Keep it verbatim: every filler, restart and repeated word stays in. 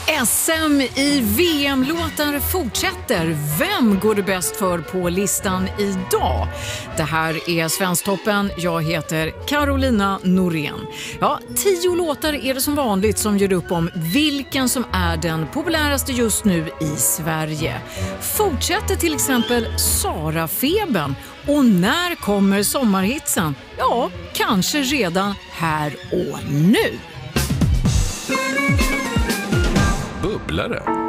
S M i V M-låtar fortsätter. Vem går det bäst för på listan idag? Det här är Svensktoppen. Jag heter Carolina Norén. Ja, tio låtar är det som vanligt som gör upp om vilken som är den populäraste just nu i Sverige. Fortsätter till exempel Sara-febern. Och när kommer sommarhitsen? Ja, kanske redan här och nu. Bubblare.